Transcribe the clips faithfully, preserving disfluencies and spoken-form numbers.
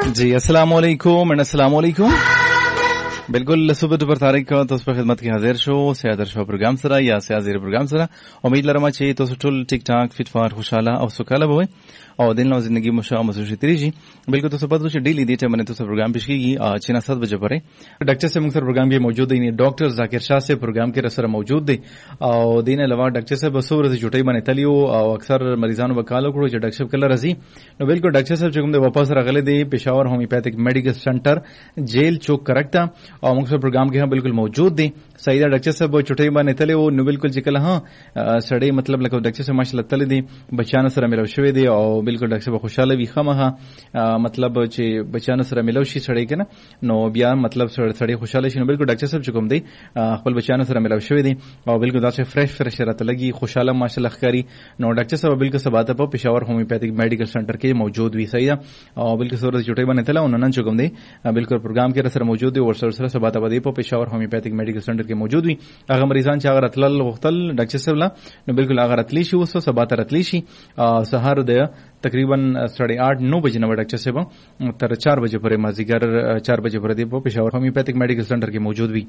जी अस्सलाम वालेकुम एंड अस्सलाम वालेकुम। बिल्कुल सुबह दोपहर तारीख तोस पर खिदमत की हाजिर शो से आदर शो प्रोग्राम सरा या से हाजिर प्रोग्राम सरा उम्मीद लरमा चाहिए तो टुल टिक टाक फिट फार खुशाला और सुकाला होए और दिन लो जिंदगी मुशा मसुशी तेरी जी। बिल्कुल तो सब कुछ डेली देते मैंने तो सब प्रोग्राम पेश की छिना सात बजे पर डॉक्टर से मुख्तर प्रोग्राम के मौजूद है डॉक्टर जाकिर शाह से प्रोग्राम के रसर मौजूद है और दिन अलावा डॉक्टर साहब बसूर से जुटाई बने तलियो और अक्सर मरीजान बकालो को जो डॉक्टर कलर रजी नो बिल्कुल डॉक्टर साहब चुकम दे वापस रगले दे Peshawar homeopathic medical centre jail चौक करकता और मुख्तर प्रोग्राम के यहाँ बिल्कुल मौजूद दे सईदा डॉक्टर साहब चुटाई बने तले वो नो बिल्कुल जिकल हाँ सड़े मतलब लको डॉक्टर साहब माशाल्लाह तले दे बच्चान सर मिलो शवे दे और बिल्कुल डॉक्टर साहब खुशाल भी खमहा मतलब चे बच्चान सर मिलो शी सड़े के ना नो बिया मतलब सड़े खुशाल शी नो बिल्कुल डॉक्टर साहब चुकम दे खपल बच्चान सर मिलो शवे दे और बिल्कुल दासे फ्रेश फ्रेश रात लगी खुशाला माशाल्लाह करी नो डॉक्टर साहब बिल्कुल सब आता पर पेशावर होम्योपैथिक मेडिकल सेंटर के मौजूद भी सईदा और बिल्कुल सूरत चुटाई बने तला उन्होंने चुकम दे बिल्कुल प्रोग्राम के रसर मौजूद है और सर सब आता पर पेशावर होम्योपैथिक मेडिकल सेंटर के मौजूद भी अगर मरीजान चाह रतल वक्तल डॉक्टर साहब ला बिल्कुल अगर रतलीशी उसो सब आता रतलीशी सहार दे तकरीबन साढ़े आठ नौ बजे नवा डॉक्टर साहब तर चार बजे पर माजीगर चार बजे पर दे पेशावर होम्योपैथिक मेडिकल सेंटर के मौजूद भी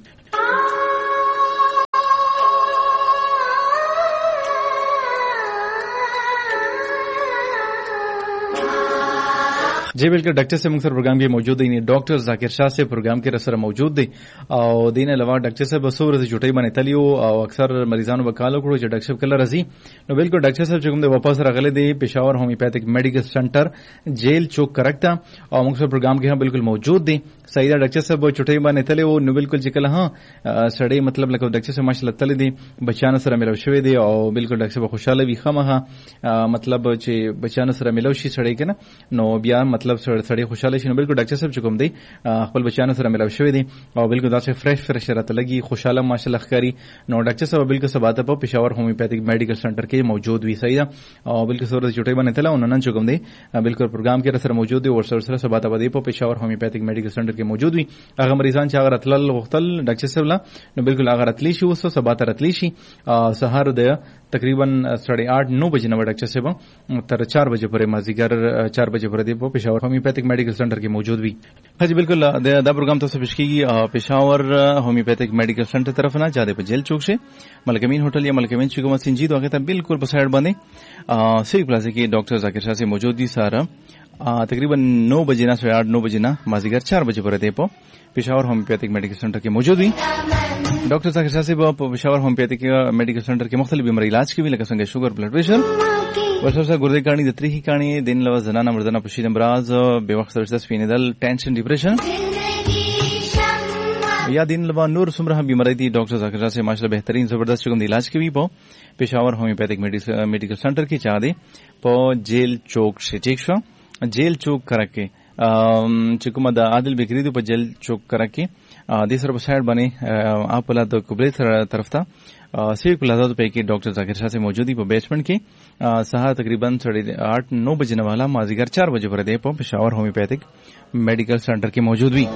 जी बिल्कुल डॉक्टर से मुख्तर प्रोग्राम के मौजूद है डॉक्टर जाकिर शाह से प्रोग्राम के रसर मौजूद है और दिन अलावा डॉक्टर साहब बसूर से जुटाई बने तलियो और अक्सर मरीजान बकालो को जो डॉक्टर कलर रजी नो बिल्कुल डॉक्टर साहब चुकम दे वापस रगले दे Peshawar homeopathic medical centre jail चौक करकता और मुख्तर प्रोग्राम के यहाँ बिल्कुल मौजूद दे सईदा डॉक्टर साहब चुटाई बने तले वो नो बिल्कुल जिकल हाँ सड़े मतलब लको डॉक्टर साहब माशाल्लाह तले दे बच्चान सर मिलो शवे दे और बिल्कुल डॉक्टर साहब खुशाल भी खमहा मतलब चे बच्चान सर मिलो शी सड़े के ना नो बिया मतलब सड़े खुशाल शी नो बिल्कुल डॉक्टर साहब चुकम दे खपल बच्चान सर मिलो शवे दे और बिल्कुल दासे फ्रेश फ्रेश रात लगी खुशाला माशाल्लाह करी नो डॉक्टर साहब बिल्कुल सब आता पर पेशावर होम्योपैथिक मेडिकल सेंटर के मौजूद भी सईदा और बिल्कुल सूरत चुटाई बने तला उन्होंने चुकम दे बिल्कुल प्रोग्राम के रसर मौजूद है और सर सब आता पर पेशावर होम्योपैथिक मेडिकल सेंटर के मौजूद भी अगर मरीजान चाह रतल वक्तल डॉक्टर साहब ला बिल्कुल अगर रतलीशी उसो सब आता रतलीशी सहार दे तकरीबन साढ़े आठ नौ बजे नवा डॉक्टर साहब तर चार बजे पर माजीगर चार बजे पर दे पेशावर होम्योपैथिक मेडिकल सेंटर के मौजूद भी हाँ जी बिल्कुल दा प्रोग्राम तो पेश की पेशावर होम्योपैथिक मेडिकल सेंटर तरफ ना जादे पर जेल चौक से मलकमीन होटल या मलकमीन चुकमा सिंजीद वगैरह बिल्कुल साइड बने सिविक प्लाजा की डॉक्टर जाकिर शाह से मौजूदगी सारा तकरीबन नौ बजे ना साढ़े आठ नौ बजे ना माजीगर चार बजे पर दे पेशावर होम्योपैथिक मेडिकल सेंटर के मौजूद भी डॉक्टर जाकिर शाह से पेशावर होम्योपैथिक मेडिकल सेंटर के मुख्तलिफ बीमारी इलाज के भी लगा संगे शुगर ब्लड प्रेशर वसवसा गुर्दे काणी दत्री ही काणी दिन लवा जनाना मर्दाना पशीद अमराज बेवक्त सर्विस फिनेदल टेंशन डिप्रेशन या दिन लवा नूर सुमरा बीमारी थी डॉक्टर जाकिर शाह से माशाल्लाह बेहतरीन जबरदस्त चुकम इलाज के भी पो पेशावर होम्योपैथिक मेडिकल सेंटर की चाह दे पो जेल चौक से ठीक शो जेल चौक करके चिकुमद आदिल बिक्री पर जेल चौक करके दूसरा साइड बने आप तो कुबले तरफ था सिविक प्लाजा पे की डॉक्टर जाकिर शाह से मौजूदी पर बेसमेंट की सहा तकरीबन साढ़े आठ नौ बजे वाला माजीगर चार बजे पर दे पेशावर होम्योपैथिक मेडिकल सेंटर की मौजूद भी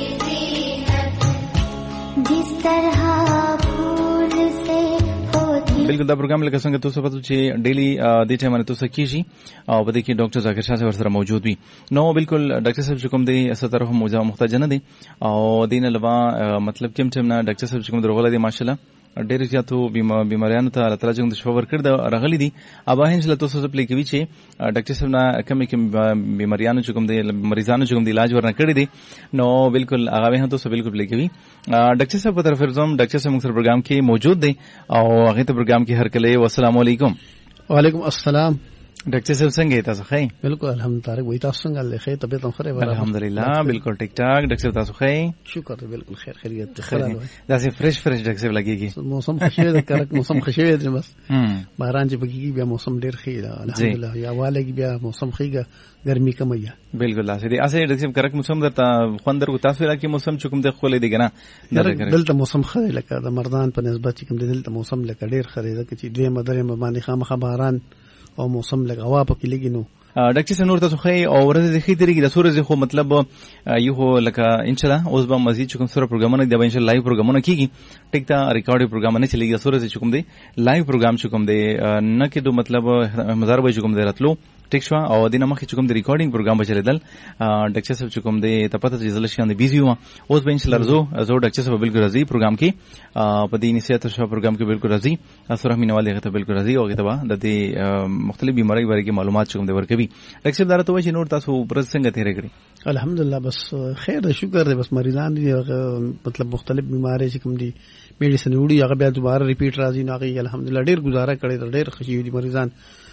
बिल्कुल दा प्रोग्राम लेकर संग तो सब तुझे डेली देते माने तो सकीजी और देखिए डॉक्टर जाकिर शाह से वर्षरा मौजूद भी नो बिल्कुल डॉक्टर साहब चुकम दे ऐसा तरफ मुझा मुख्ताजन दे और दिन अलावा मतलब किम चमना डॉक्टर साहब चुकम दे रोगला दे माशाल्लाह डेर क्या तो बीमारियां था अल्लाह ताला जंग शोवर कर द रगली दी अब है इंशाल्लाह तो सब लेके बीचे डॉक्टर साहब ना कम कम बीमारियां चुकम दे मरीजान चुकम दे इलाज वरना कर दी नो बिल्कुल आगावे हैं तो सब बिल्कुल लेके भी डॉक्टर साहब तरफ फिरजम डॉक्टर साहब मुख्तर प्रोग्राम के मौजूद दे और आगे तो प्रोग्राम की हर कले अस्सलाम वालेकुम वालेकुम अस्सलाम डॉक्टर साहब संगे तासु खै बिल्कुल अल्हम्दुलिल्लाह वही तासु संग ले खै तबीयत खरे वाला अल्हम्दुलिल्लाह बिल्कुल ठीक ठाक डॉक्टर तासु खै शुक्र बिल्कुल खैर खैरियत खैर जैसे फ्रेश फ्रेश डॉक्टर साहब लगेगी मौसम खुशी है करक मौसम खुशी है बस बारान जी बगी बिया मौसम ढेर खैर अल्हम्दुलिल्लाह या वाले की बिया मौसम खैगा गर्मी कम है बिल्कुल आसे आसे डॉक्टर साहब करक मौसम दता खंदर को तासु की मौसम चुकम दे खोले देगा ना दलता मौसम खरे लका मर्दान पर निस्बत चुकम दे दलता मौसम लका ढेर खरे द कि दे मदरे माने खाम खबारान और मौसम लगा हवा पकी लगी नो डॉक्टर से नूर तसु खै और देखी तरीके द सूरज खो मतलब यो हो लका इंशाल्लाह उस बा मजीद चुकम सूरज प्रोग्राम ने दबा इंशाल्लाह लाइव प्रोग्राम ने की टिकता रिकॉर्डेड प्रोग्राम ने चलेगी सूरज चुकम दे लाइव प्रोग्राम चुकम दे न के दो मतलब हजार बजे चुकम दे रतलो ټیک شو او د نمخ چې کوم د ریکارډینګ پروګرام بچلیدل ډاکټر صاحب چې کوم د تپته چې زله شاندې بیزی و اوس به ان شاء الله رزو زو ډاکټر صاحب بالکل راځي پروګرام کې په دې نسیت شو پروګرام کې بالکل راځي اسره مینوالې غته بالکل راځي او غته د دې مختلف بیماری باره کې معلومات کوم د ورکوي ډاکټر صاحب درته وایي چې نور تاسو پر څنګه تیر کړی الحمدلله بس خیر شکر دی بس مریضان دي مطلب مختلف بیماری چې کوم دي میډیسن وړي هغه بیا دوباره ریپیټ راځي نو هغه الحمدلله ډیر گزاره کړی ډیر خوشي دي مریضان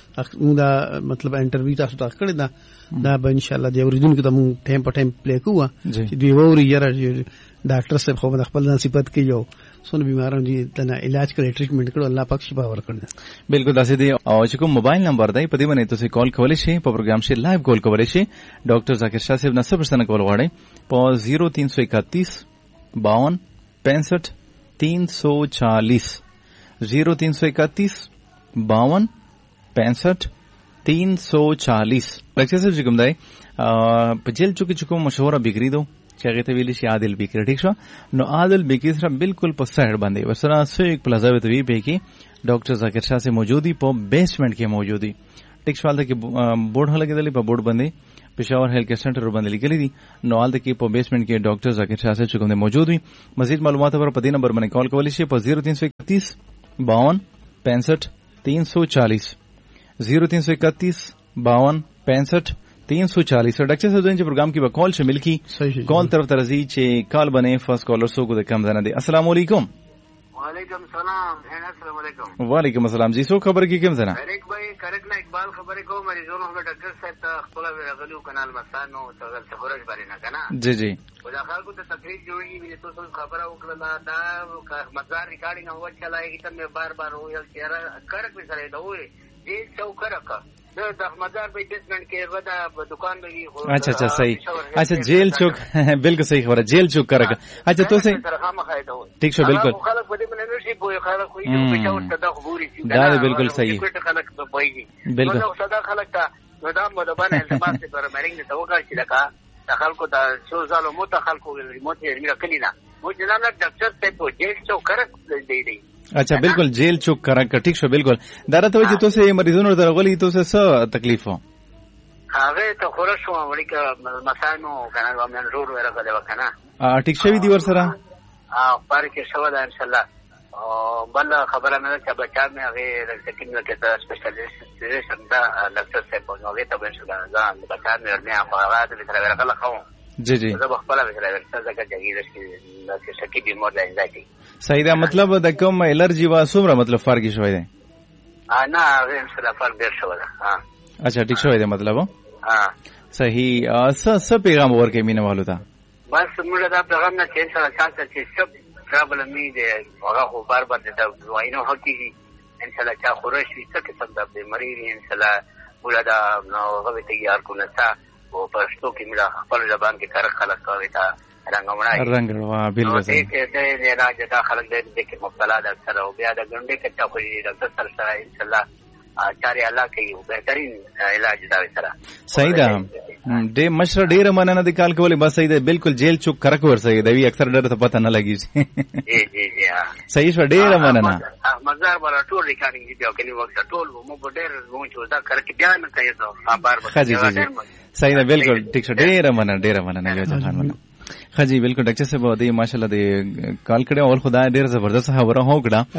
دا مطلب انټرویو تاسو ته کړی دا دا به ان شاء الله د اوریدونکو ته مونږ ټایم په ټایم پلی کوو چې دوی ووري یاره ډاکټر صاحب خو د خپل ځان صفت کوي یو څونه بیماران دي دا علاج کړي ټریټمنټ کړي الله پاک شفا ورکړي بالکل داسې دی او چې کوم موبایل نمبر دی په دې باندې تاسو کال کولای شئ په پروګرام شي لایو کال کولای شئ ډاکټر ذاکر شاه صاحب نه صفر سره کول غواړي په زیرو تین سو اکتیس باون پینسٹھ تین سو چالیس زیرو تین سو اکتیس باون پینسٹھ تین سو چالیس ډاکټر صاحب چې کوم دی په جیل چوکي چې کوم مشهوره بیکری دو چې هغه ته ویل شي عادل بیکری ټیک شو نو عادل بیکری سره بالکل په سایډ باندې ورسره سو یک پلازا وته وی په کې ډاکټر ذاکر شاه سے موجودي په بیسمنٹ کې موجودي ټیک شو حالت کې بورډ هلګېدلی په بورډ باندې پېښور هیلث کیر سنټر باندې لیکلي دي نو حالت کې په بیسمنٹ کې ډاکټر ذاکر شاه سے کوم موجود وي مزید معلومات پر په دې نمبر باندې کال کولی شي په زیرو تین سو اکتیس باون پینسٹھ تین سو چالیس زیرو تین سو اکتیس باون پینسٹھ تین سو چالیس ڈاکٹر صاحب جو پروگرام کی کال شامل کی کال طرف ترزی چے کال بنے فرسٹ کالر سو کو کم زنه دے السلام علیکم وعلیکم السلام السلام علیکم وعلیکم السلام جی سو خبر کی کم زنه ایک بھائی کریکٹ نا اقبال خبر کو مریضوں کو ڈاکٹر صاحب تا خپل غلو کنال مسانو تغل خبرج باندې نه کنه جی جی ودا خلکو ته تقریر جوړی وی تو څو خبره وکړه دا مزار ریکارډینګ هو چلای کی ته بار بار هو یل چیرې کرک به سره دوی دې څو کرک د مزار په بیسمنٹ کې غدا دکان دی اچھا اچھا صحیح اچھا جیل چوک بالکل صحیح خبر جیل چوک کرک اچھا تو سے ٹھیک شو بالکل خلک په دې باندې نشي په خلک خو یې په چاور ته د خبري دا بالکل صحیح خلک په پوي بالکل نو صدا خلک ته نو دا مده باندې التماس پر مرینګ ته وکړ چې لکه د خلکو ته څو ځالو مو ته خلکو ریموټ یې میرا کلینا مو جناب ډاکټر ته په جیل چوک کرک دی دی اچھا بالکل جیل چوک کرک ٹھیک شو بالکل دارته وي چې تاسو مریضونو درغلي تاسو څه تکلیف وو هغه ته خورشو امریکا مسانو کنه ومن زور ورغله وکنه ټیک شوی دی ور سره ا پاره کې شو دا ان شاء الله او بل خبره نه چې بچا مې هغه د سکینو کې ته سپیشلیست سپیشلیست دا ډاکټر صاحب په نوې ته به شو دا بچا مې ورنه هغه د تر ورغله خو جی جی زه خپل به ورته ځکه چې د شکی بیمار لایندای صحیح دا مطلب د کوم الرجی وا سومره مطلب فرق شوی دی ا نه ان شاء الله فرق ډیر شوی دی ها اچھا ٹھیک شوی دی مطلب ها صحیح س س پیغام ورکې مینه والو ته بس موږ دا پیغام نه چې سره شانس چې سب ټرابل می دی هغه خو بار بار د وایینو حقیقي ان شاء الله چې خورش وي څه قسم د بیماری ان شاء الله موږ دا نو هغه تیار کو نه تا او پښتو کې موږ خپل زبان کې کار خلک کوي تا رنگونه رنگوا بالکل صحیح دې دې نه چې دا خلک دې کې مبتلا ده سره او بیا د ګنډې کټه خو دې د سر سره ان شاء الله چاري الله کوي بهترین علاج دا سره صحیح ده دې مشر ډیر مننه د کال کولې بس صحیح ده بالکل جیل چوک کرک ور صحیح دی اکثر ډېر ته پته نه لګي جی جی جی صحیح شو ډیر مننه مزار بل ټول ریکارډینګ دی او کني وخت ټول مو په ډیر مو چې دا کرک بیا نه کوي دا بار بار خجی جی صحیح ده بالکل ټیک شو ډیر مننه ډیر مننه یو ځان مننه خجی بالکل ډاکټر صاحب دی ماشاءالله دی کال کړه او خدای ډیر زبردست خبره هو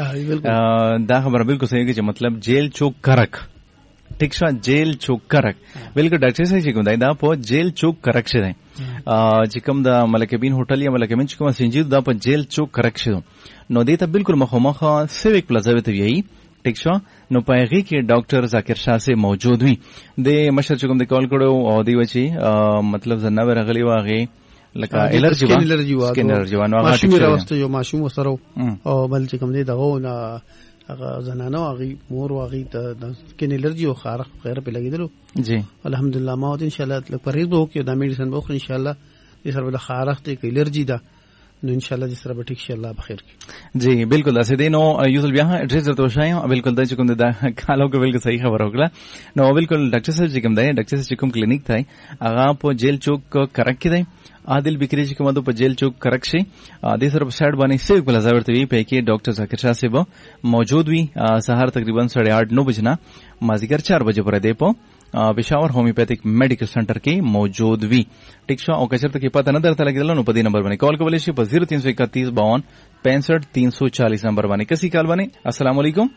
کړه دا خبره بالکل صحیح چې مطلب جیل چوک کرک ٹھیک شو جیل چوک کرک بالکل ډاکټر صاحب چې کوم دا په جیل چوک کرک شه دی چې کوم د ملکبین هوټل یا ملکبین چې کوم سنجید دا په جیل چوک کرک شه نو دې ته بالکل مخامخ سیویک پلازا وته وی ٹھیک شو نو پایغي کې ډاکټر ذاکر شاه سے موجود وي د مشر چې کوم د کال کړو او دی وچی مطلب زنه ورغلی واغه لکه الرجی وا سکین الرجی وا نو هغه ماشوم راوسته یو ماشوم سره او بل چې کوم دی دغه نه هغه زنانه هغه مور هغه ته سکین الرجی او خارق غیره په لګیدلو جی الحمدلله ما ان شاء الله پرېږدو وو کې د میډیسن به ان شاء الله دې سره د خارق ته الرجی ده نو ان شاء الله دې سره به ټیک شي الله بخیر کی جی بالکل اسې دینو یوزل بیا ایڈریس درته شایم بالکل د کوم د کالو کې بالکل صحیح خبر وکړه نو بالکل ډاکټر صاحب چې کوم دی ډاکټر صاحب چې کوم کلینیک دی هغه په جیل چوک کرک کې دی عادل بکری چې کومه په جیل چوک کرک شي د سره په سایډ باندې سیو بل ځای ورته وی په کې ډاکټر ذاکر شاه صاحب موجود وي سهار تقریبا ساڑھے آٹھ نو بجنا مازیګر چار بجې پر دی په पेशावर होम्योपैथिक मेडिकल सेंटर के मौजूद वी टिक शो और कचर तक पता न दरता लगे नो पदी नंबर बने कॉल कबले शी जीरो तीन सौ इकतीस बावन पैंसठ तीन सौ चालीस नंबर बने कसी कॉल बने अस्सलाम वालेकुम।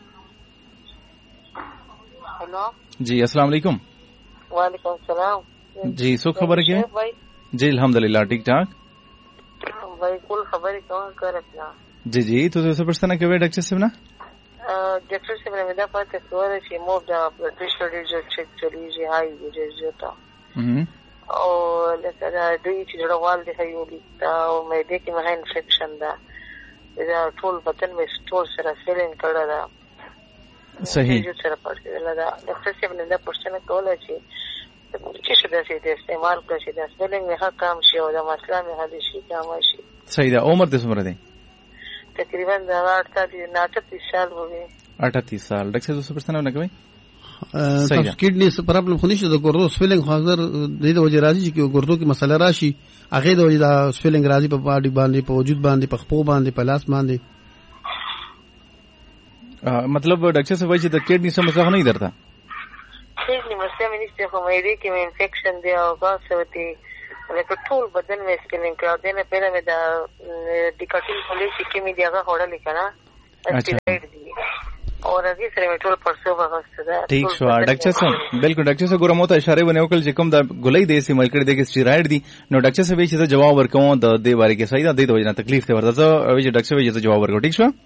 हेलो जी अस्सलाम वालेकुम। वालेकुम सलाम जी सो खबर क्या है जी अल्हम्दुलिल्लाह ठीक ठाक भाई कुल खबर कौन करत ना जी जी तो सबसे प्रश्न के वे डॉक्टर साहब ना डॉक्टर साहब ने मेरा पास सवाल है मोब दा प्रेशर जो चेक चली जी हाई जो जोता हम्म और लेकिन दुई चीज जो वाल दिखाई होली ता और मैं देखी में इन्फेक्शन दा इधर टोल बटन में स्टोर से सेलिंग कर रहा सही जो सर पड़ के लगा डॉक्टर साहब ने मेरा प्रश्न कॉल है जी किस तरह से इस्तेमाल कैसे दस सेलिंग में हर काम से और मसला में हर चीज काम है सही दा उम्र दस उम्र दे तकरीबन अड़तीस साल हो गए अड़तीस साल डॉक्टर दोस्तों प्रश्न है ना भाई तब किडनी से प्रॉब्लम खुनी से गुर्दो स्वेलिंग हाजर दे दो वजह राजी कि गुर्दो की मसला राशि आगे दो वजह स्वेलिंग राजी पे बॉडी बांधे पे वजूद बांधे पे खपो बांधे पे लास बांधे मतलब डॉक्टर से वही तो किडनी से मसला नहीं डरता किडनी मसला में नहीं देखो मेरे कि में इन्फेक्शन दिया होगा सवती लेकिन टूल बदन में स्वेलिंग कर देने पहले में दा डिकाटिन पुलिस की मीडिया का होड़ा लिखा ना स्टेरॉइड दी और अभी सर में टूल परसों का ठीक शो डॉक्टर साहब बिल्कुल डॉक्टर से गुरम होता इशारे बने ओकल जिकम दा गुलाई दे सी मलकड़ दे के स्टेरॉइड दी नो डॉक्टर से वेच जवाब वर को द दे बारे के सही दा दे दो जना तकलीफ ते वरदा सो वेच डॉक्टर वेच जवाब वर को ठीक शो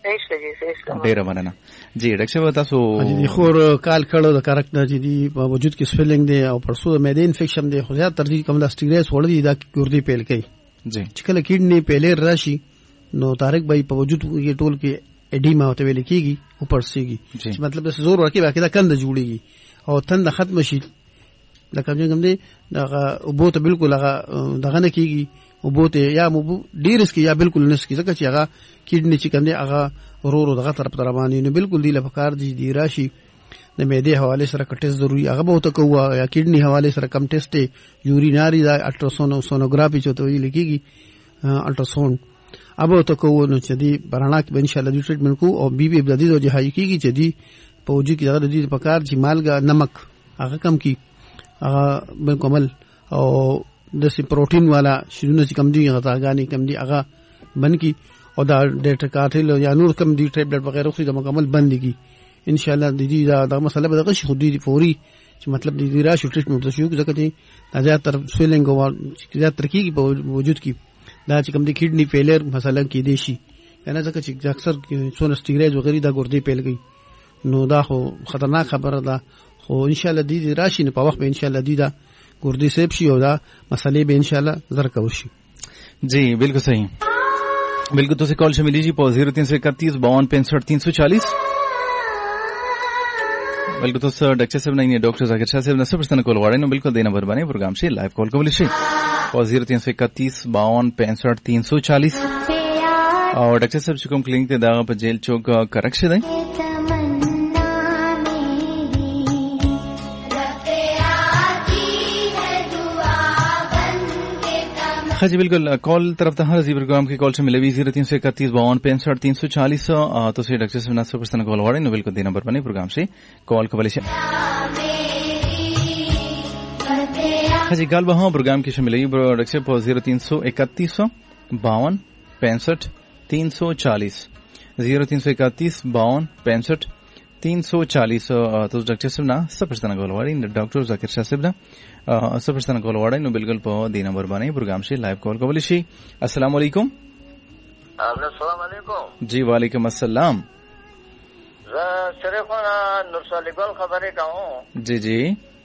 डेरा बनना जी डॉक्टर बता सो जी खोर काल खड़ो द करेक्ट जी दी वजूद की स्वेलिंग दे और परसों मैदे इन्फेक्शन दे हो ज्यादा तरजीह कम दा स्टेरॉइड छोड़ दी दा गुर्दे पेल के जी चिकल किडनी पहले राशि नो तारिक भाई वजूद ये टोल के एडीमा होते हुए लिखेगी ऊपर सीगी मतलब जैसे जोर रखी बाकी कंध जुड़ेगी और तंद खत्म शी लकम जो गमदे उबो तो बिल्कुल लगा दगने कीगी उबो ते या मुबु डीरस की या बिल्कुल नस की जगह चिगा किडनी चिकन दे आगा रो रो दगा तरफ तरबानी ने बिल्कुल दी लफकार दी दी राशि ने मेदे हवाले से टेस्ट जरूरी आगा बहुत कौआ या किडनी हवाले से कम टेस्ट यूरिनरी दा अल्ट्रासाउंड सोनोग्राफी जो तो ये लिखेगी अल्ट्रासाउंड अब तो को न चदी बराना के इंशाल्लाह दी ट्रीटमेंट को और बीबी बदी जो हाई की की चदी पौजी की जगह दी पकार जिमाल का नमक आगा कम की आगा बिल्कुल और जैसे प्रोटीन वाला शुरू से कम दी गता गानी कम दी आगा बन की और दा डेट काटिल या नूर कम दी टैबलेट वगैरह से मुकम्मल बंद की इंशाल्लाह दीदी दा मसला बदा कश खुद दी फौरी मतलब दी राश ट्रीटमेंट शुरू की जगह थी ज्यादातर स्वेलिंग और ज्यादातर की वजूद की दा चिकम दी किडनी फेलियर मसला की देशी याना जक चिक अक्सर सोन स्टीरेज वगैरह दा गुर्दे पेल गई नो दा हो खतरनाक खबर दा हो इंशाल्लाह दी राशि ने पवख पे इंशाल्लाह दी दा गुर्दे सेब शी हो दा मसले पे इंशाल्लाह जरका होशी जी बिल्कुल सही बिल्कुल तो से कॉल से मिली जी जीरो तीन सौ इकतीस बावन पैंसठ तीन सौ चालीस बिल्कुल तो सर डॉक्टर साहब नहीं डॉक्टर जाकिर शाह साहब नसर प्रश्न कॉल वाड़े नो बिल्कुल देना नंबर बने प्रोग्राम से लाइव कॉल कबल से और जीरो तीन सौ इकतीस बावन पैंसठ तीन सौ चालीस और डॉक्टर साहब चुकम क्लिनिक ते दागा पर जेल चौक करक्श दे हाँ जी बिल्कुल कॉल तरफ तहार जी प्रोग्राम की कॉल से मिले भी जीरो तीन सौ इकतीस बावन पैंसठ तीन सौ चालीस तो से डॉक्टर साहब नसर प्रश्न कॉल वाड़े नो बिल्कुल दे नंबर बने प्रोग्राम से कॉल कबल से हाँ जी गाल बहा प्रोग्राम की मिलेगी डॉक्टर जीरो तीन सौ इकतीस बावन पैंसठ तीन सौ चालीस जीरो तीन सौ इकतीस बावन पैंसठ तीन सौ चालीस तो डॉक्टर साहब ना सब प्रश्न कॉल वाड़ी डॉक्टर जाकिर शाह साहब ना सब प्रश्न कॉल वाड़ी नो बिल्कुल पो दी नंबर बने प्रोग्राम से लाइव कॉल कबल शी अस्सलाम वालेकुम अस्सलाम वालेकुम जी वालेकुम अस्सलाम शरीफाना नुरसालिगल खबरें कहूं जी जी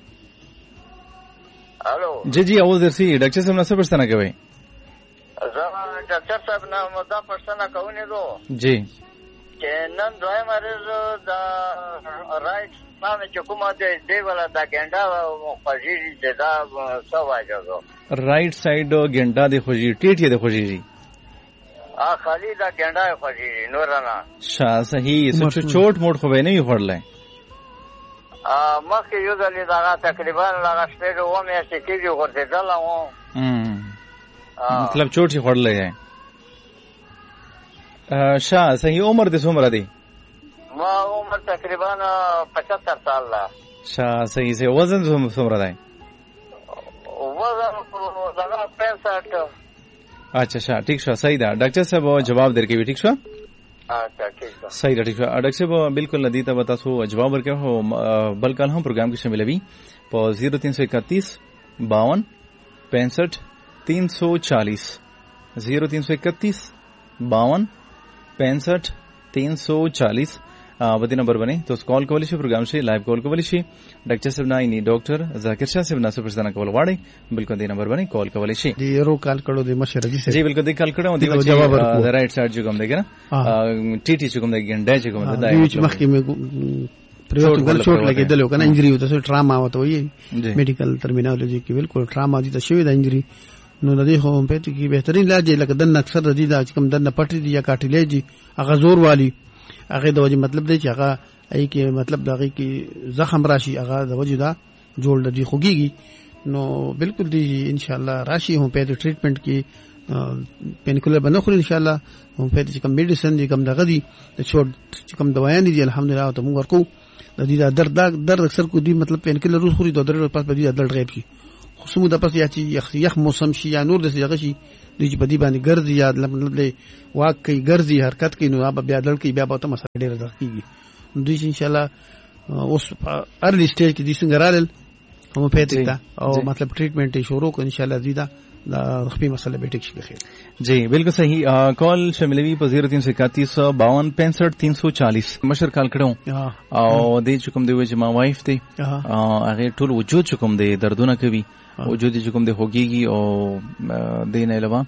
हेलो जी जी आवाज दरसी डॉक्टर साहब ना सब प्रश्न के भाई डॉक्टर साहब ना मुद्दा प्रश्न कहूं ने दो जी के नन दोय मरीज दा राइट सामने चकुमा दे दे वाला दा गेंडा फजी दे दा सब आ जाओ राइट साइड गेंडा दे खोजी टीटी दे खोजी जी आ खाली दा गेंडा फजी नूराना शा सही सब छोट मोट खबे नहीं पड़ले आ मके यो दली दा तकरीबन लगा स्टेज वो में से की जो करते दला वो हम्म मतलब छोट ही पड़ले है शाह सही उम्र दे उम्र दे मां उम्र तकरीबन पचहत्तर साल ला شا صحیح سے وزن څومره دی؟ وزن دغه پینسټ. اچھا شا ٹھیک شو صحیح ده. ډاکټر صاحب جواب درکوي ٹھیک شو؟ اچھا ٹھیک ده صحیح ده ٹھیک شو. ډاکټر صاحب بالکل ندی ته بتا سو جواب ورکړو بل کال هم پروګرام کې شامل وي په زیرو تین سو اکتیس باون پینسٹھ تین سو چالیس زیرو تین سو اکتیس باون پینسٹھ تین سو چالیس بدی نمبر بنے تو کال کولی شي پروګرام شي لایو کال کولی شي. ډاکټر صاحب نه ني ډاکټر ذاکر شاه صاحب نه سپرستانه کول واړی بالکل دی نمبر بنے کال کولی شي. دی یو کال کړو د مشر رضی سے جی بالکل دی کال کړو دی جواب ورکړو د رائټ سایډ جو کوم دی کنه ټي ټي جو کوم دی ګنډه جو کوم دی دی مخکې مې پریوت ګل چوټ لګیدل کنه انجری وته سو ټراما وته وي میډیکل ټرمینالوجي کې بالکل ټراما دي ته شوی د انجری نو د دې هوم پېټ کې بهترین علاج لکه د اکثر د دې د کوم د پټری دی یا کاټیلیج هغه زور والی هغه د وجه مطلب دی چې هغه ای کې مطلب دغه کې زخم راشي هغه د وجه دا جوړ د دې خوګيږي نو بالکل دی ان شاء الله راشي هم په ټریټمنټ کې پینکولر بنخوري ان شاء الله هم په چې کوم میډیسن دي کوم دغه دي د چور چې کوم دوايان دي الحمدلله ته موږ ورکو د دې درد درد اکثر کو دي مطلب پینکولر روز خوري د درد پاس په دې درد غیب شي خصوصا د پاس یا چې یخ موسم شي یا نور د څه شي د چې په دې باندې ګرځي یا مطلب له واک کوي ګرځي حرکت کوي نو بیا دل کې بیا به ته مسله ډیره دقیقي دوی ان شاء الله اوس ارلی سټیج کې د څنګه رالل هم پېټ تا او مطلب ټریټمنټ شروع کو ان شاء الله زیاده د خپل مسله به ټیک شي. خیر جی بالکل صحیح. کال شامل وی په زیرو تین سو اکتیس باون پینسٹھ تین سو چالیس مشر کال کړو او د چکم دی چې ما وایف دی هغه ټول وجود چکم دی دردونه کوي وجود چکم دی هوګيږي او دین علاوه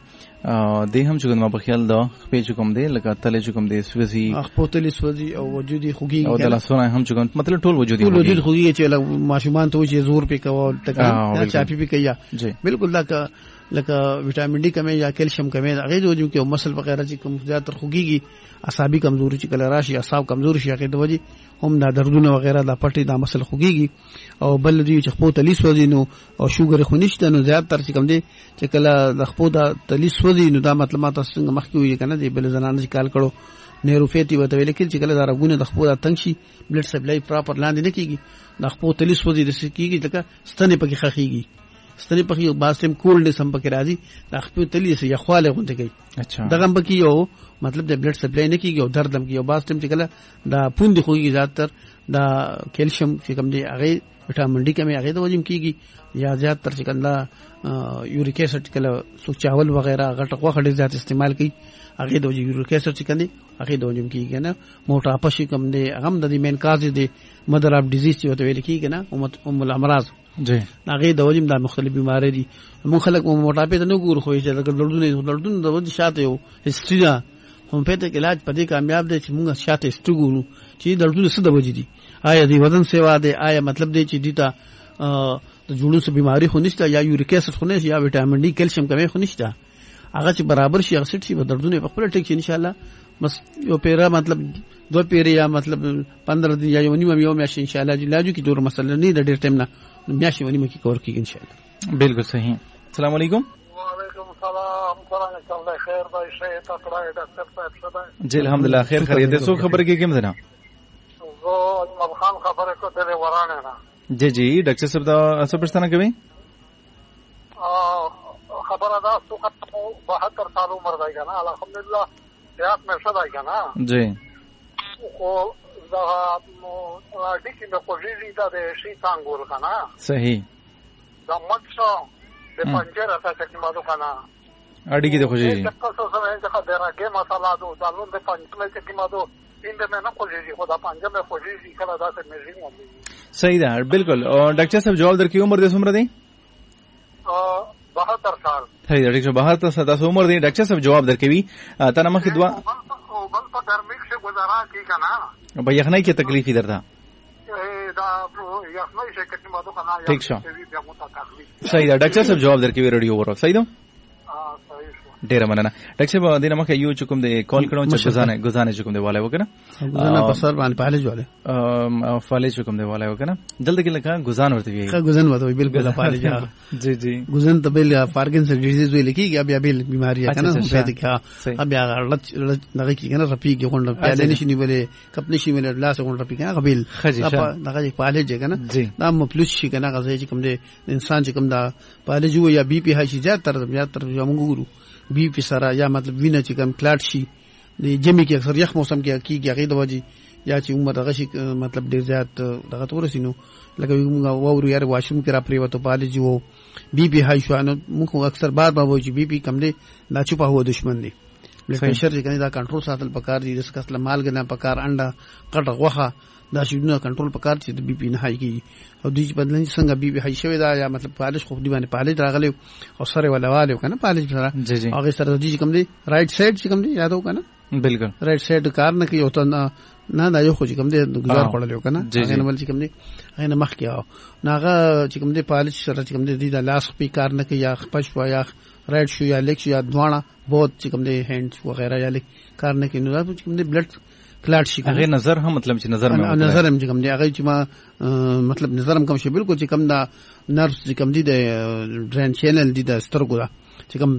د هم چکم ما په خیال دا په چکم دی لکه تل چکم دی سوزي خپل تل سوزي او وجود هوګيږي او د لاسونه هم چکم مطلب ټول وجود ټول وجود هوګيږي چې ماشومان ته چې زور په کوو تکا چاپی په کیا بالکل دا لکه وټامین ډي کمی یا کیلشیم کمی هغه د وجود کې مسل وغیرہ چې کوم زیاتره خوږيږي اعصابي کمزوري چې کله راشي اعصاب کمزوري شي هغه د وجې هم دا دردونه وغیرہ دا پټي دا مسل خوږيږي او بل دی چې خپل تلیس وځي نو او شوګر خو نشته نو زیاتره چې کوم دی چې کله د خپل د تلیس وځي نو دا مطلب ماته څنګه مخکې وي کنه دی بل زنانه چې کال کړو نیروفیتی وته ویل کې چې کله دا رګونه د خپل تنګ شي بلډ سپلای پراپر لاندې نه کیږي د خپل تلیس وځي د سکیږي لکه ستنې پکې خخيږي ستنې پکې باسم کول دې سم پکې راځي د خپل تلیس یا خواله غونډه کوي. اچھا دغه پکې یو مطلب د بلډ سپلای نه کیږي او درد هم کوي او باسم چې کله دا پوند خوږي زیاتر دا کیلشیم چې کوم دی هغه وټامین ډي کمی هغه د وجم کیږي یا زیاتر چې کله یوریک ایسډ کله سو چاول وغیرہ غټه غوښه ډیر زیات استعمال کوي هغه د یوریک ایسډ چې کني هغه د وجم کیږي نه موټاپه شي کوم دی هغه د مین کاز دی مدر اف ډیزیز چې وته ویل کیږي نه ام الامراض جی هغه د وجم د مختلف بیماری دي مو خلک موټاپه ته نه ګور خو چې د دردونه دردونه د وجه شاته یو هیستریا هم په دې علاج په دې کامیاب دي چې موږ شاته استګورو چې دردونه څه د وجه دي آیا دی وزن سیوا دی آیا مطلب دی چې دیتا د جوړو څه بیماری خو نشته یا یوریک ایسډ خو نشته یا وټامین ډي کیلشیم کمی خو نشته هغه چې برابر شي هغه سټ شي په دردونه په خپل ټیک شي ان شاء الله بس یو پیرا مطلب دو پیری یا مطلب پندرہ دن یا یو نیمه یو میاشت ان شاء الله علاجو کې ډور مسله نه د ډیر ټیم نه میاشت ونیمه کې کور کیږي ان شاء الله. بالکل صحیح. السلام علیکم. وعلیکم السلام. څنګه چل خیر دی شه تکړه ډاکټر صاحب څه جی الحمدلله خیر خیریت ده. سو خبر کې کوم ځنا زه مبخان خبره کو دلې ورانه نه جی جی ډاکټر صاحب دا څه پښتنه کوي ا خبره دا څو بہتر سال عمر دی کنه الحمدلله یاد مې شدا کنه جی او دا نو ډیکی مې کوجیږي دا د شي څنګه کنه صحیح دا مڅو د پنجره ته چې ما دو کنه اډی کې د کوجیږي تاسو سره څنګه دا راګه مساله دو دا نو د پنجره چې ما دو اینده مې نه کوجیږي خدا پنجره مې کوجیږي کله دا څه مې زینو صحیح ده بالکل. او ډاکټر صاحب جواب درکې عمر دې څومره دی؟ بہتر سال. صحیح ده ډاکټر بہتر سال تاسو عمر دی. ډاکټر صاحب جواب درکوي تا نه مخکې دوا او بل په ګرمۍ کې گزارا کی کنه په یخنۍ کې تکلیف درته دا یخنۍ چې کله ما دوه کنه ٹھیک شو صحیح ده ډاکټر صاحب جواب درکوي ریډیو ورو صحیح ده. ها صحیح شو. ډیره مننه ډاکټر صاحب دینه مخه یو چکم د کال کړو چې غزانه غزانه چکم دی والے وکنه غزانه په سر باندې پالج والے ا فالج چکم دی والے وکنه جلد کې لکه غزان ورته وی ښه غزان وته بالکل پالج جی جی غزان ته بل پارکنسن ډیزیز ویل کیږي بیا بل بیماری کنه په دې کې بیا غلط دغه کې کنه رپیږي غونډه پیاله نشي نیولې کپ نشي نیولې لاس غونډه رپیږي قبل دغه پالج کنه دا مپلوس شي کنه غزه چې کوم دی انسان چې کوم دا پالج وو یا بي پی هاي شي زیات تر زیات تر موږ ګورو بي پی سره یا مطلب وینه چې کوم کلاټ شي د جمی کې اکثر یخ موسم کې کیږي هغه د وجې یا چې عمر دغه شي مطلب ډیر زیات دغه تورسینو لکه موږ وورو یار واشروم کې را پری وته پالج وو بي پی هاي شو نو موږ اکثر بار بار وایي چې بي پی کم دی دا چوپا هو دشمن دی بلډ پريشر چې کني دا کنټرول ساتل پکار دي د سکسل مالګ نه پکار انډا کټ غوخه دا شیونه کنټرول پکار چې د بي پی نه هاي کی او د دې بدلنې څنګه بي پی هاي شوی دا یا مطلب پالش خو دی باندې پالج راغلی او سره ولواله کنه پالج سره هغه سره د دې کوم دی رائټ سایډ چې کوم دی یادو کنه بالکل رائټ سایډ کار نه کوي او ته نه دا یو خو چې کوم دی گزار خړل کنه هغه بل چې کوم دی هغه مخ کې او ناغه چې کوم دی پالج سره چې کوم دی د لاس په کار نه کوي یا پښ یا رائټ شو یا لیک یا دوانه بہت چې کوم دی هند وغیرہ یا لیک کار نه کوي نو دا چې کوم دی بلډ کلاټ شي هغه نظر هم مطلب چې نظر مې نظر هم چې کوم دی هغه چې ما مطلب نظر هم کوم شي بالکل چې کوم دا نرف چې کوم دی د ډرین چینل دی د سترګو دا چې کوم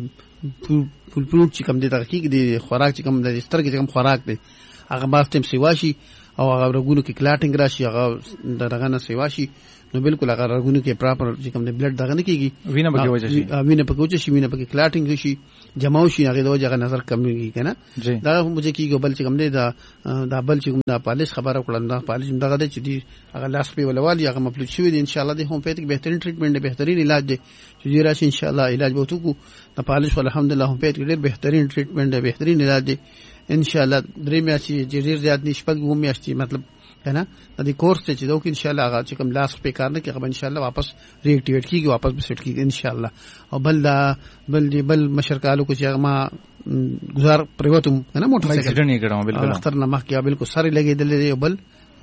فول فروټ چې کوم دی د حقیقت دی خوراک چې کوم د سترګې چې کوم خوراک دی هغه باز تم سیوا شي او هغه رګونو کې کلاټینګ راشي هغه دغه نه سیوا شي نو بالکل هغه رګونو کې پراپر چې کوم دی بلډ دغه نه کیږي وینه پکې وځي شي وینه پکې وځي شي وینه پکې کلاټینګ شي جماو شي هغه د وجه نظر کمیږي کنه دا هم چې کیږي بل چې کوم دی دا دا بل چې کوم دا پالیش خبره کړل دا پالیش دغه دی چې دی هغه لاس په ولوالي هغه مپلوټ شوی دی ان شاء الله د هومیوپیتیک بهترین ټریټمنټ دی بهترین علاج دی چې دی راشي ان شاء الله علاج به وکړو د پالیش الحمدلله هومیوپیتیک ډیر بهترین ټریټمنټ دی بهترین علاج دی ان شاء الله درې میاشتې ډیر زیات نشپږ و میاشتې مطلب हैना د دې کورس ته چې دوی ان شاء الله هغه چې کوم لاس په کار نه کې هغه ان شاء الله واپس ری اکټیویټ کیږي واپس به سیټ کیږي ان شاء الله او بل دا بل دی بل مشرکالو کو چې ما گزار پریوتم हैना موټر سایکل اکسیډنټ یې کړم بالکل اختر نه مخ کې بالکل ساري لګیدل دی بل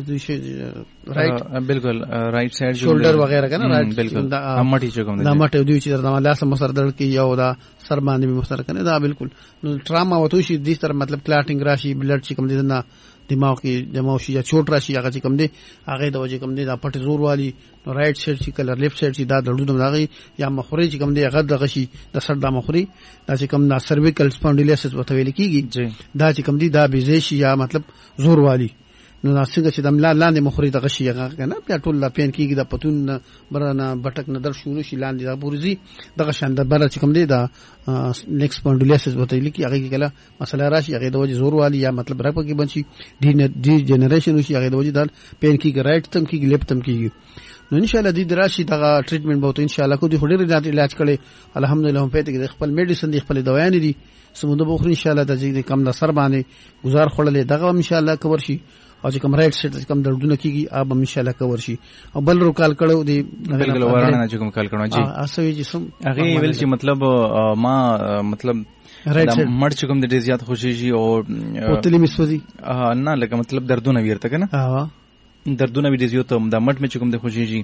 رائٹ بالکل رائٹ سائڈ شولډر وغیرہ کنه رائٹ بالکل دا مټی چې کوم دا مټی دوی چې دا لاس مسر دړ کې یو دا سر باندې مسر کنه دا بالکل نو ټراما وته شي د تر مطلب کلاټینګ راشي بلډ چې کوم دي نه دماغ کې جمع شي یا چوټ راشي هغه چې کوم دي هغه د وجه کوم دي دا پټ زور والی نو رائټ سایډ چې کلر لیفټ سایډ چې دا دړو دغه یا مخوري چې کوم دي هغه دغه شي د سر د مخوري دا چې کوم دا سرویکل سپانډیلیسس وته ویل کیږي دا چې کوم دي دا بيزي شي یا مطلب زور والی نو څنګه چې د ملا لاندې مخوري دغه شي هغه کنه بیا ټول لا پین کیږي د پتون برانه بټک نه در شروع شي لاندې دا پورزي دغه شاندار بر چې کوم دی دا نیکس سپانډیلیسس وته لیکي هغه کله مسله راشي هغه د وجه زور والی یا مطلب راپه کې بنشي ډي جنریشن شي هغه د وجه د پین کیږي رائټ تم کیږي لیفټ تم کیږي نو ان شاء الله د دراشي دغه ټریټمنټ به ان شاء الله کو دي هډیر علاج کړي الحمدلله هم پېته کې خپل میډیسن دي خپل دوايان دي سموده بخور ان شاء الله د دې کم د سر باندې گزار خړلې دغه ان شاء الله کور شي او چې کوم رائټ سیټ کوم دردونه کیږي اب ان شاء الله کور شي او بل رو کال کړو دی بالکل ورانه چې کوم کال کړو جی اسوي چې سم هغه ویل چې مطلب ما مطلب رائټ سیټ مړ چې کوم د ډیر زیات خوشي شي او پوتلی مسودي نه لکه مطلب دردونه ویرته کنه ها دردونه ویډیو یو ته د مټ مې کوم د خوشي شي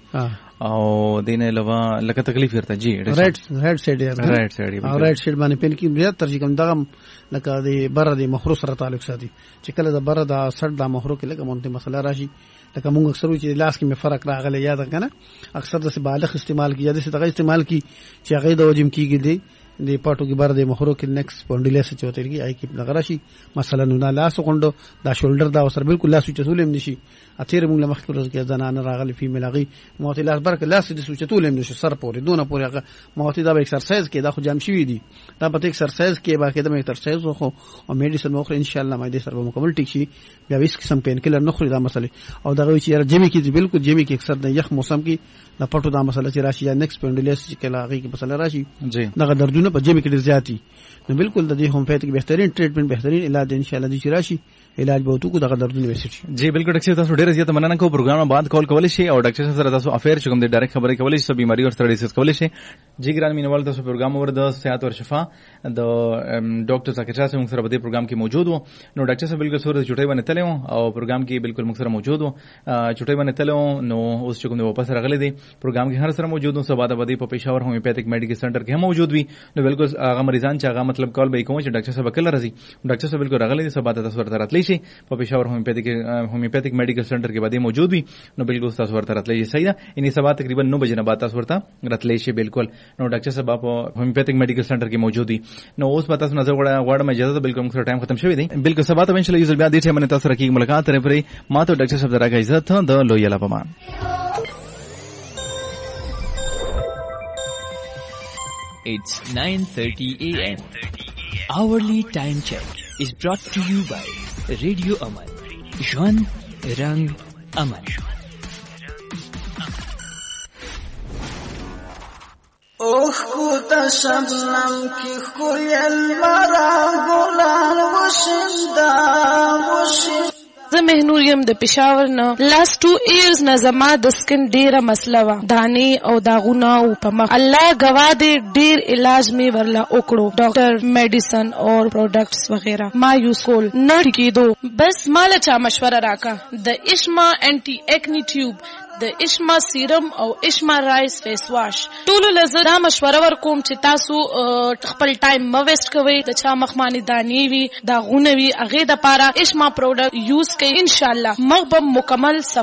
او دینه لوا لکه تکلیف ورته جی رائټ رائټ سایډ رائټ سایډ او رائټ سایډ باندې پین کې زیات تر کوم دغه لکه د بره د مخرو سره تعلق ساتي چې کله د بره د سر د مخرو کې لکه مونته مسله راشي لکه موږ اکثر چې لاس کې مې فرق راغلی یاد کنه اکثر د بالغ استعمال کی یا د دغه استعمال کی چې هغه د وجم کیږي دی د پټو کې بر د مخرو کې نیکس سپانډیلیس چوتل کی آی کې لغرا شي مثلا نو لاس غوندو دا شولډر دا وسر بالکل لاس چتولم نشي اثیر موږ لمخ کړو چې زنانه راغلي فیمیل غي موت لاس برک لاس د سوچتولم نشي سر پورې دونه پورې هغه موت دا به ایکسرسایز کې دا خو جام شوی دی دا په ایکسرسایز کې باقي د ایکسرسایز خو او میډیسن مو خو ان شاء الله مې دې سره مکمل ټیک شي بیا ویس قسم پین کلر نه خوري دا مسله او دا وی چې جمی کې بالکل جمی کې اکثر د یخ موسم کې د پټو دا مسله چې راشي یا نیکس سپانډیلیس چې کله هغه کې مسله راشي جی دا دردونه په جمی کې ډیر زیاتی نو بالکل د دې هومیوپیتیک بهترین ټریټمنټ بهترین علاج ان شاء الله دي چې راشي علاج به وته کو دغه دردونه وسیږي جی بالکل ډاکټر تاسو ډیر زیات مننه کوم پروګرام بعد کال کولای شي او ډاکټر سره تاسو افیر چې کوم د ډایرکټ خبرې کولای شي بیماری او سره ډیسکس کولای شي جی ګران مینوال تاسو پروګرام ور د صحت او شفا د ډاکټر ذکر شاه سره موږ سره په دې پروګرام کې موجود وو نو ډاکټر صاحب بالکل سره چټي باندې تلو او پروګرام کې بالکل موږ سره موجود وو چټي باندې تلو نو اوس چې کوم واپس راغلي دي پروګرام کې هر سره موجود وو سبا د بدی په پېښور هومیوپیتیک میډیکل سنټر کې هم موجود وي نو بالکل هغه مریضان چې هغه مطلب کول به کوم چې ډاکټر صاحب کله راځي ډاکټر صاحب بالکل راغلي سبا تاسو ورته راتلی شي په پېښور هومیوپیتیک هومیوپیتیک میډیکل سنټر کې باندې موجود وي نو بالکل تاسو ورته راتلی شي صحیح ده ان سبا تقریبا نو بجې نه بعد تاسو ورته راتلی شي بالکل نو ډاکټر صاحب په هومیوپیتیک میډیکل سنټر کې موجود دي نو اوس په تاسو نظر غواړم اجازه بالکل موږ ټایم ختم شوی دی بالکل سبا ته ان شاء الله یو ځل بیا دې ټایم باندې تاسو سره کې ملاقات لري پرې ما ته ډاکټر صاحب درکه عزت د لوی الله پمان. It's nine thirty a m Hourly time check is brought to you by Radio Aman. Jwan Rang Aman. اوه کو د شبنم کی خل مرا ګلان وشندا وشندا زه مهنوریم د پېښور نه لاست ټو ایئرز نه زما د سکن ډیره مسله وه دانې او داغونه او په مخ الله ګواه دی ډیر علاج مې ورله وکړو ډاکټر میډیسن او پروډکټس وغیره ما یوز کول نه ټیکېدو بس ماله چا مشوره راکا د اشما انټي اکنی ټیوب د اشما سیرم او اشما رایس فیس واش ټولو لزه دا مشوره ورکوم چې تاسو خپل ټایم مه ویسټ کوئ د چا مخمانې دانې وي داغونه وي هغې دپاره اشما پروډکټ یوز کوئ انشاءالله مخ به مکمل صفا